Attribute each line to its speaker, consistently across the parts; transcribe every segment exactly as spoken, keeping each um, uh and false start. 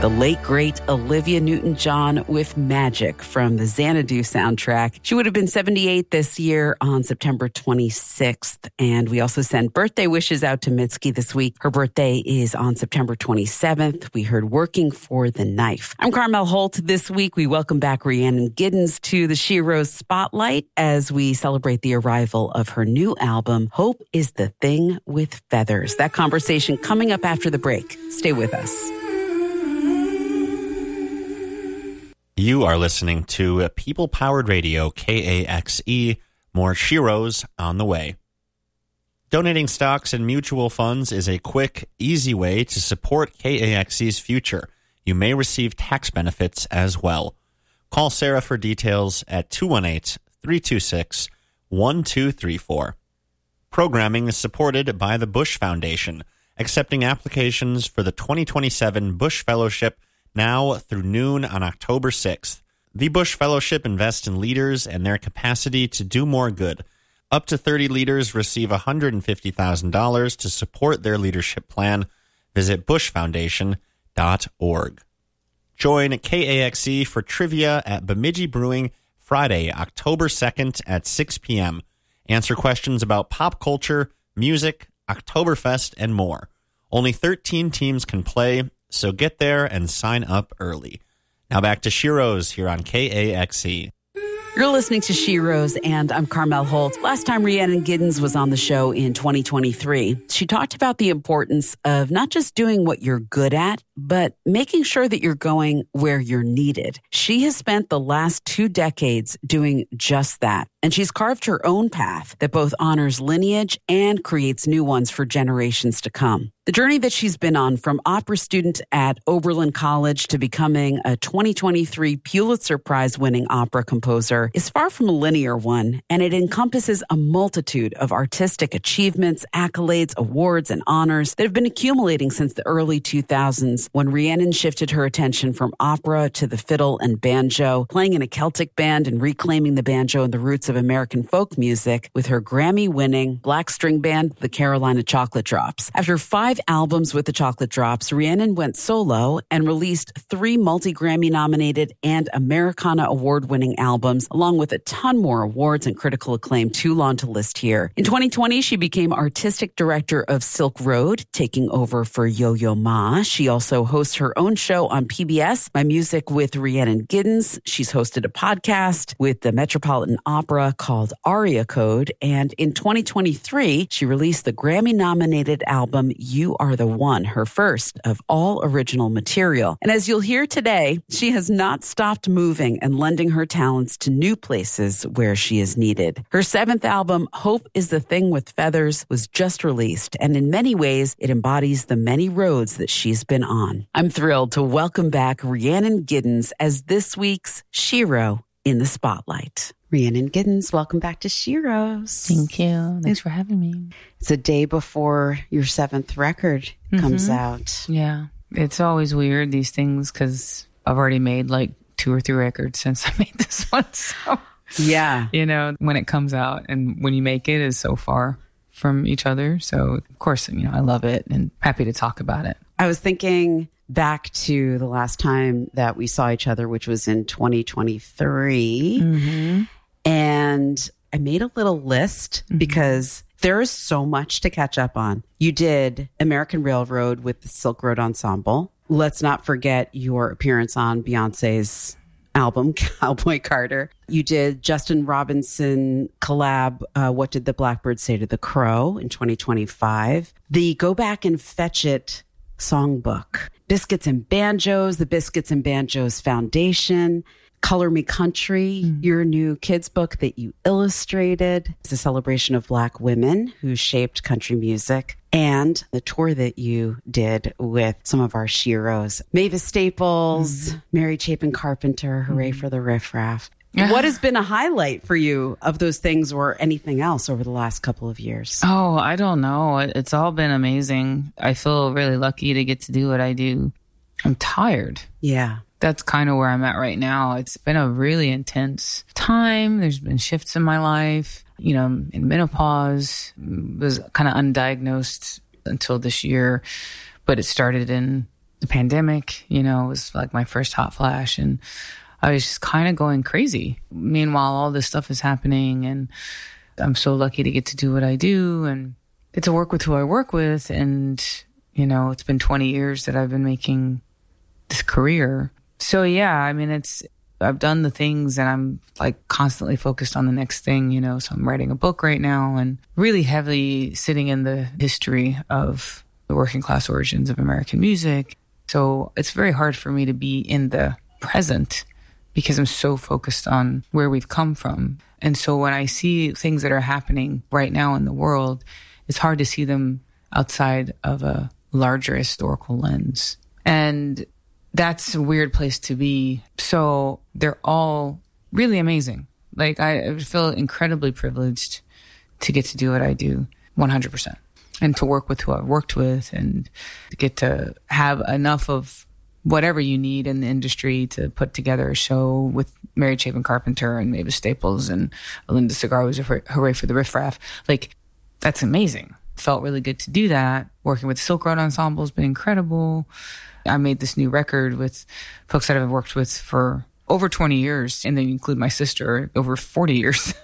Speaker 1: The late, great Olivia Newton-John with Magic from the Xanadu soundtrack. She would have been seventy-eight this year on September twenty-sixth. And we also send birthday wishes out to Mitski this week. Her birthday is on September twenty-seventh. We heard Working for the Knife. I'm Carmel Holt. This week, we welcome back Rhiannon Giddens to the She Rose Spotlight as we celebrate the arrival of her new album, Hope is the Thing with Feathers. That conversation coming up after the break. Stay with us.
Speaker 2: You are listening to People-Powered Radio, K A X E. More She Rose on the way. Donating stocks and mutual funds is a quick, easy way to support K A X E's future. You may receive tax benefits as well. Call Sarah for details at two one eight, three two six, one two three four. Programming is supported by the Bush Foundation, accepting applications for the twenty twenty-seven Bush Fellowship now through noon on October sixth. The Bush Fellowship invests in leaders and their capacity to do more good. Up to thirty leaders receive one hundred fifty thousand dollars to support their leadership plan. Visit bush foundation dot org. Join K A X E for trivia at Bemidji Brewing Friday, October second at six p.m. Answer questions about pop culture, music, Oktoberfest, and more. Only thirteen teams can play, so get there and sign up early. Now back to She Rose here on K A X E.
Speaker 1: You're listening to She Rose, and I'm Carmel Holt. Last time Rhiannon Giddens was on the show in twenty twenty-three, she talked about the importance of not just doing what you're good at, but making sure that you're going where you're needed. She has spent the last two decades doing just that, and she's carved her own path that both honors lineage and creates new ones for generations to come. The journey that she's been on, from opera student at Oberlin College to becoming a twenty twenty-three Pulitzer Prize-winning opera composer, is far from a linear one, and it encompasses a multitude of artistic achievements, accolades, awards, and honors that have been accumulating since the early two thousands, when Rhiannon shifted her attention from opera to the fiddle and banjo, playing in a Celtic band and reclaiming the banjo and the roots of American folk music with her Grammy-winning black string band, the Carolina Chocolate Drops. After five albums with the Chocolate Drops, Rhiannon went solo and released three multi-Grammy nominated and Americana award-winning albums, along with a ton more awards and critical acclaim, too long to list here. In twenty twenty, she became artistic director of Silk Road, taking over for Yo-Yo Ma. She also hosts her own show on P B S, My Music with Rhiannon Giddens. She's hosted a podcast with the Metropolitan Opera called Aria Code, and in twenty twenty-three, she released the Grammy-nominated album You Are the One, her first of all original material. And as you'll hear today, she has not stopped moving and lending her talents to new places where she is needed. Her seventh album, Hope is the Thing with Feathers, was just released, and in many ways, it embodies the many roads that she's been on. I'm thrilled to welcome back Rhiannon Giddens as this week's Shiro in the Spotlight. Rhiannon Giddens, welcome back to She Rose.
Speaker 3: Thank you. Thanks for having me.
Speaker 1: It's a day before your seventh record mm-hmm. comes out.
Speaker 3: Yeah. It's always weird, these things, because I've already made like two or three records since I made this one. So,
Speaker 1: yeah.
Speaker 3: You know, when it comes out and when you make it is so far from each other. So, of course, you know, I love it and happy to talk about it.
Speaker 1: I was thinking back to the last time that we saw each other, which was in twenty twenty-three. Mm-hmm. And I made a little list mm-hmm. because there is so much to catch up on. You did American Railroad with the Silk Road Ensemble. Let's not forget your appearance on Beyonce's album, Cowboy Carter. You did Justin Robinson collab, uh, What Did the Blackbird Say to the Crow in twenty twenty-five. The Go Back and Fetch It songbook. Biscuits and Banjos, the Biscuits and Banjos Foundation. Color Me Country, mm. your new kids book that you illustrated. It's a celebration of Black women who shaped country music. And the tour that you did with some of our Sheroes. Mavis Staples, mm. Mary Chapin Carpenter, Hooray mm. for the Riff Raff. What has been a highlight for you of those things or anything else over the last couple of years?
Speaker 3: Oh, I don't know. It's all been amazing. I feel really lucky to get to do what I do. I'm tired.
Speaker 1: Yeah.
Speaker 3: That's kind of where I'm at right now. It's been a really intense time. There's been shifts in my life. You know, in menopause, was kind of undiagnosed until this year, but it started in the pandemic, you know, was like my first hot flash. And I was just kind of going crazy. Meanwhile, all this stuff is happening, and I'm so lucky to get to do what I do and get to work with who I work with. And, you know, it's been twenty years that I've been making this career. So, yeah, I mean, it's, I've done the things and I'm like constantly focused on the next thing, you know, so I'm writing a book right now and really heavily sitting in the history of the working class origins of American music. So it's very hard for me to be in the present because I'm so focused on where we've come from. And so when I see things that are happening right now in the world, it's hard to see them outside of a larger historical lens. And that's a weird place to be. So they're all really amazing. Like, I feel incredibly privileged to get to do what I do one hundred percent and to work with who I've worked with and to get to have enough of whatever you need in the industry to put together a show with Mary Chapin Carpenter and Mavis Staples and Linda Segar, who's a Hooray for the Riff Raff. Like, that's amazing. Felt really good to do that. Working with Silk Road Ensemble has been incredible. I made this new record with folks that I've worked with for over twenty years, and they include my sister, over forty years.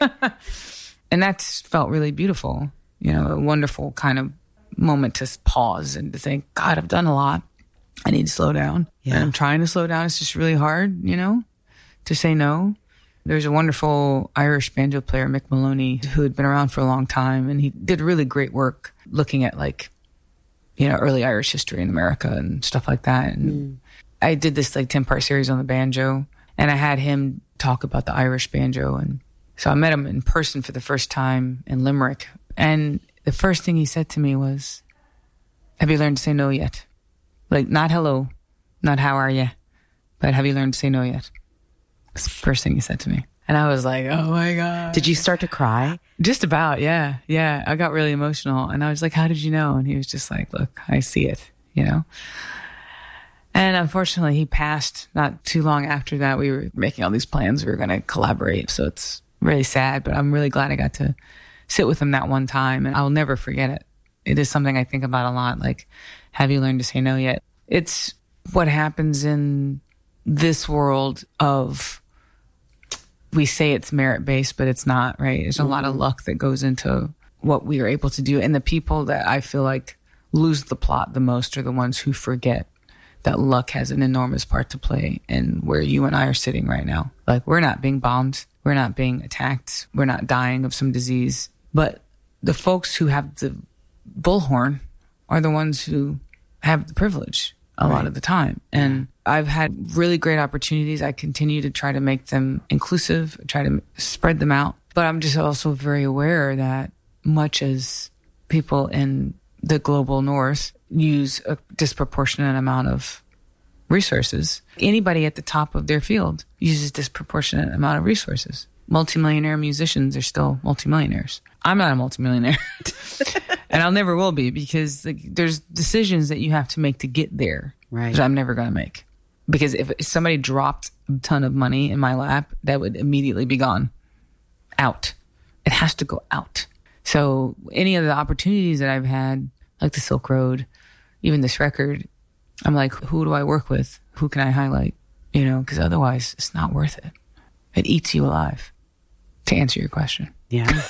Speaker 3: And that's felt really beautiful. You know, a wonderful kind of moment to pause and to think, God, I've done a lot. I need to slow down. Yeah. And I'm trying to slow down. It's just really hard, you know, to say no. There's a wonderful Irish banjo player, Mick Maloney, who had been around for a long time, and he did really great work looking at, like, you know, early Irish history in America and stuff like that. And mm. I did this like ten-part series on the banjo, and I had him talk about the Irish banjo. And so I met him in person for the first time in Limerick. And the first thing he said to me was, have you learned to say no yet? Like, not hello, not how are you, but have you learned to say no yet? That's the first thing he said to me. And I was like, oh my God.
Speaker 1: Did you start to cry?
Speaker 3: Just about, yeah. Yeah. I got really emotional. And I was like, how did you know? And he was just like, look, I see it, you know? And unfortunately, he passed not too long after that. We were making all these plans. We were going to collaborate. So it's really sad, but I'm really glad I got to sit with him that one time. And I'll never forget it. It is something I think about a lot. Like, have you learned to say no yet? It's what happens in this world of, we say it's merit-based, but it's not, right? There's a mm-hmm. lot of luck that goes into what we are able to do. And the people that I feel like lose the plot the most are the ones who forget that luck has an enormous part to play in where you and I are sitting right now. Like, we're not being bombed. We're not being attacked. We're not dying of some disease. But the folks who have the bullhorn are the ones who have the privilege a right. lot of the time. And I've had really great opportunities. I continue to try to make them inclusive, try to spread them out. But I'm just also very aware that much as people in the global north use a disproportionate amount of resources, anybody at the top of their field uses disproportionate amount of resources. Multimillionaire musicians are still multimillionaires. I'm not a multimillionaire. And I'll never will be, because like, there's decisions that you have to make to get there right. that I'm never going to make. Because if somebody dropped a ton of money in my lap, that would immediately be gone. Out. It has to go out. So any of the opportunities that I've had, like the Silk Road, even this record, I'm like, who do I work with? Who can I highlight? You know, because otherwise it's not worth it. It eats you alive, to answer your question.
Speaker 1: Yeah.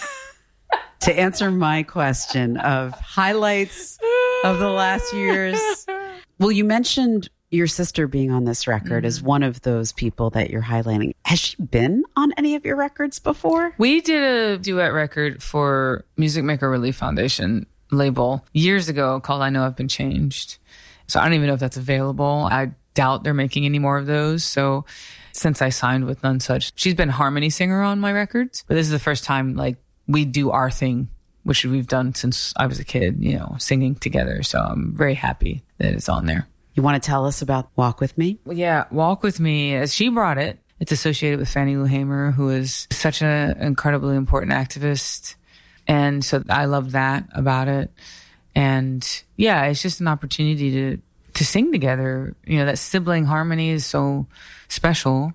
Speaker 1: To answer my question of highlights of the last years. Well, you mentioned your sister being on this record mm-hmm. as one of those people that you're highlighting. Has she been on any of your records before?
Speaker 3: We did a duet record for Music Maker Relief Foundation label years ago called I Know I've Been Changed. So I don't even know if that's available. I doubt they're making any more of those. So since I signed with None Such, she's been harmony singer on my records. But this is the first time like we do our thing, which we've done since I was a kid, you know, singing together. So I'm very happy that it's on there.
Speaker 1: You want to tell us about Walk With Me?
Speaker 3: Well, yeah, Walk With Me, as she brought it, it's associated with Fannie Lou Hamer, who is such an incredibly important activist. And so I love that about it. And yeah, it's just an opportunity to, to sing together. You know, that sibling harmony is so special.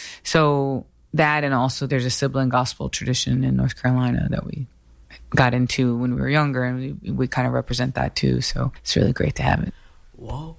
Speaker 3: So that, and also there's a sibling gospel tradition in North Carolina that we got into when we were younger, and we, we kind of represent that too. So it's really great to have it.
Speaker 1: Whoa.